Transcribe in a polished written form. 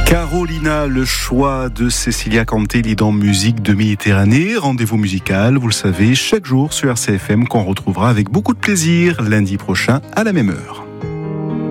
Carolina, le choix de Cecilia Cantelli dans Musique de Méditerranée. Rendez-vous musical, vous le savez, chaque jour sur RCFM qu'on retrouvera avec beaucoup de plaisir lundi prochain à la même heure.